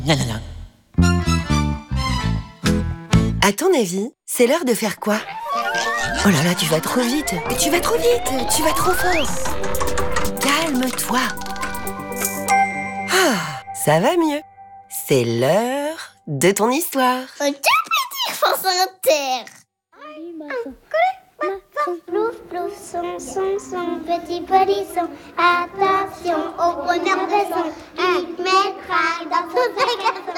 Gna, gna, gna. À ton avis, c'est l'heure de faire quoi? Oh là là, tu vas trop vite. Tu vas trop vite. Tu vas trop fort. Calme-toi. Ah, ça va mieux. C'est l'heure de ton histoire. Un tout petit France Inter. Plouf, plouf, son, petit polisson. Attention au bonheur de son. Il mettra dans son sac à